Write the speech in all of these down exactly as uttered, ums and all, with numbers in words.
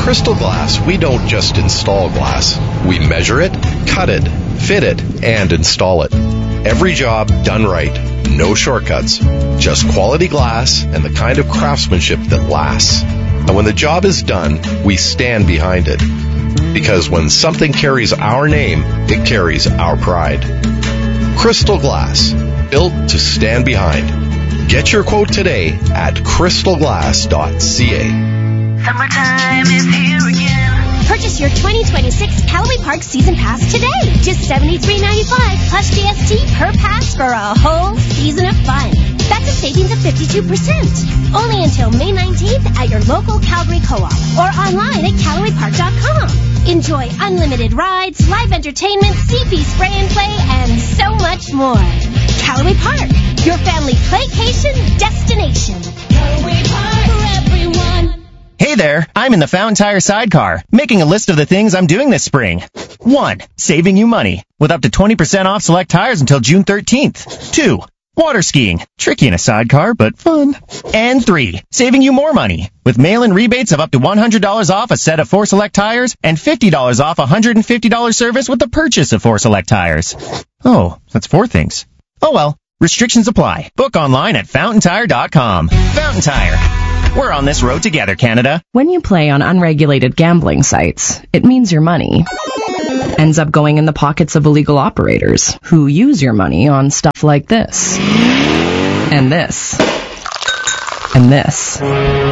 Crystal Glass, we don't just install glass. We measure it, cut it, fit it, and install it. Every job done right. No shortcuts. Just quality glass and the kind of craftsmanship that lasts. And when the job is done, we stand behind it. Because when something carries our name, it carries our pride. Crystal Glass, built to stand behind. Get your quote today at crystal glass dot c a. Summertime is here again. Purchase your twenty twenty-six Calgary Park Season Pass today. Just seventy-three ninety-five plus G S T per pass for a whole season of fun. That's a savings of fifty-two percent. Only until May nineteenth at your local Calgary Co-op or online at calgary park dot com. Enjoy unlimited rides, live entertainment, C-P spray and play, and so much more. Calgary Park, your family playcation destination. Calgary Park for everyone. Hey there, I'm in the Fountain Tire sidecar, making a list of the things I'm doing this spring. One, saving you money, with up to twenty percent off select tires until June thirteenth. Two, water skiing, tricky in a sidecar, but fun. And three, saving you more money, with mail-in rebates of up to one hundred dollars off a set of four select tires and fifty dollars off a one hundred fifty dollars service with the purchase of four select tires. Oh, that's four things. Oh well, restrictions apply. Book online at fountain tire dot com. Fountain Tire. We're on this road together, Canada. When you play on unregulated gambling sites, it means your money ends up going in the pockets of illegal operators who use your money on stuff like this, and this, and this.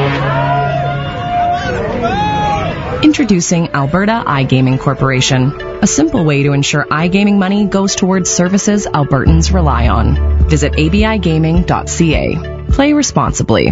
Introducing Alberta iGaming Corporation, a simple way to ensure iGaming money goes towards services Albertans rely on. Visit a b i gaming dot c a. Play responsibly.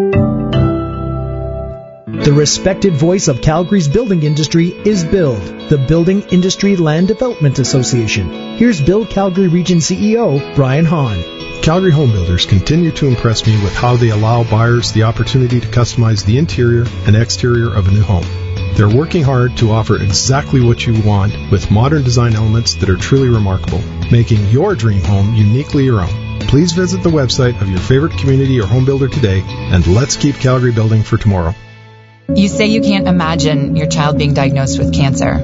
The respected voice of Calgary's building industry is BUILD, the Building Industry Land Development Association. Here's BUILD Calgary Region C E O, Brian Hahn. Calgary home builders continue to impress me with how they allow buyers the opportunity to customize the interior and exterior of a new home. They're working hard to offer exactly what you want with modern design elements that are truly remarkable, making your dream home uniquely your own. Please visit the website of your favorite community or home builder today, and let's keep Calgary building for tomorrow. You say you can't imagine your child being diagnosed with cancer,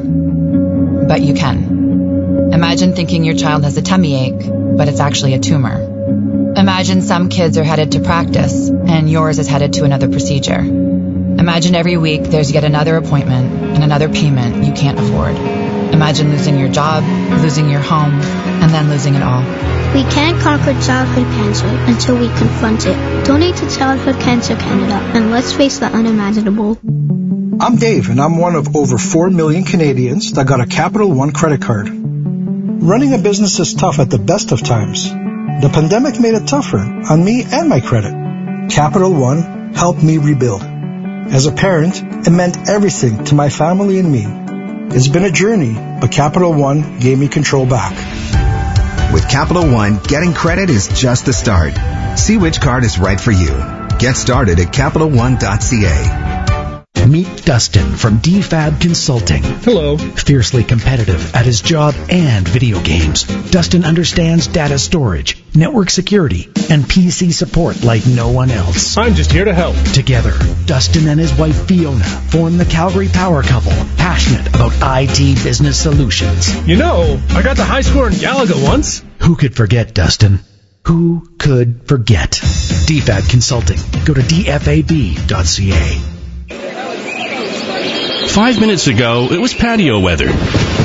but you can. Imagine thinking your child has a tummy ache, but it's actually a tumor. Imagine some kids are headed to practice, and yours is headed to another procedure. Imagine every week there's yet another appointment and another payment you can't afford. Imagine losing your job, losing your home, and then losing it all. We can't conquer childhood cancer until we confront it. Donate to Childhood Cancer Canada, and let's face the unimaginable. I'm Dave, and I'm one of over four million Canadians that got a Capital One credit card. Running a business is tough at the best of times. The pandemic made it tougher on me and my credit. Capital One helped me rebuild. As a parent, it meant everything to my family and me. It's been a journey, but Capital One gave me control back. With Capital One, getting credit is just the start. See which card is right for you. Get started at capital one dot c a. Meet Dustin from D FAB Consulting. Hello. Fiercely competitive at his job and video games, Dustin understands data storage, network security, and P C support like no one else. I'm just here to help. Together, Dustin and his wife Fiona form the Calgary Power Couple, passionate about I T business solutions. You know, I got the high score in Galaga once. Who could forget, Dustin? Who could forget? D FAB Consulting. Go to d f a b dot c a. Five minutes ago, it was patio weather. Now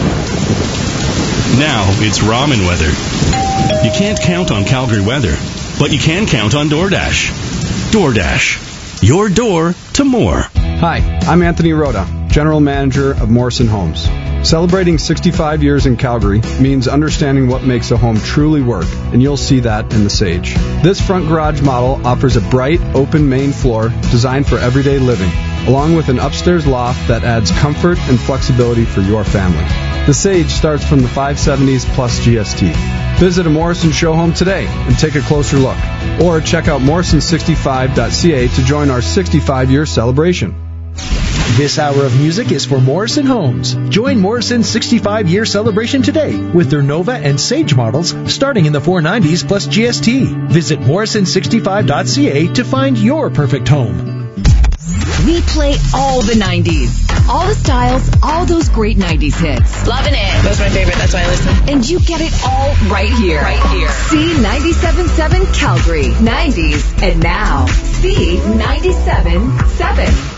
it's ramen weather. You can't count on Calgary weather, but you can count on DoorDash. DoorDash. Your door to more. Hi, I'm Anthony Rhoda, General Manager of Morrison Homes. Celebrating sixty-five years in Calgary means understanding what makes a home truly work, and you'll see that in the Sage. This front garage model offers a bright, open main floor designed for everyday living, along with an upstairs loft that adds comfort and flexibility for your family. The Sage starts from the five seventies plus G S T. Visit a Morrison show home today and take a closer look, or check out morrison sixty-five dot c a to join our sixty-five-year celebration. This hour of music is for Morrison Homes. Join Morrison's sixty-five-year celebration today with their Nova and Sage models starting in the four nineties plus G S T. Visit morrison sixty-five dot c a to find your perfect home. We play all the nineties. All the styles, all those great nineties hits. Loving it. That's my favorite. That's why I listen. And you get it all right here. Right here. C ninety-seven point seven Calgary. nineties. And now, C ninety-seven point seven.